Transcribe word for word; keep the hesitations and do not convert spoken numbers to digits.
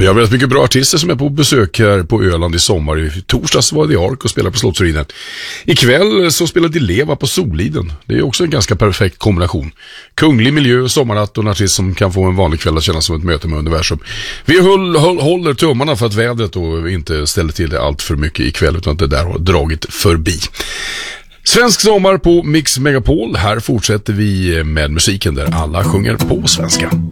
Vi har väldigt mycket bra artister som är på besök här på Öland i sommar. I torsdags var det Ark och spelade på Slottsruinen. Ikväll så spelar de Leva på Soliden. Det är också en ganska perfekt kombination. Kunglig miljö, sommarnatt och en artist som kan få en vanlig kväll att kännas som ett möte med universum. Vi håll, håll, håller tummarna för att vädret då inte ställer till det allt för mycket ikväll, utan att det där har dragit förbi. Svensk sommar på Mix Megapol. Här fortsätter vi med musiken där alla sjunger på svenska.